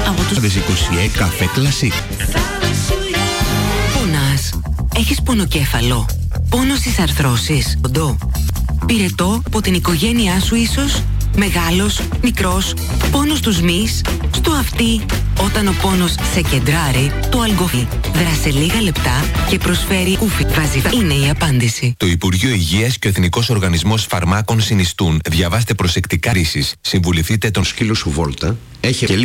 από τους 2021 καφέ κλασικ. Πονάς? Έχεις πονοκέφαλο? Πόνο στις αρθρώσεις? Πυρετό από την οικογένειά σου ίσως? Μεγάλος, μικρός, πόνος στους μυς, στο αυτί? Όταν ο πόνος σε κεντράρει, το Αλγκοφή δράσε λίγα λεπτά και προσφέρει ούφι. Είναι η απάντηση. Το Υπουργείο Υγείας και ο Εθνικός Οργανισμός Φαρμάκων συνιστούν. Διαβάστε προσεκτικά ρίσεις. Συμβουλευτείτε τον σκύλο σου βόλτα. Έχει και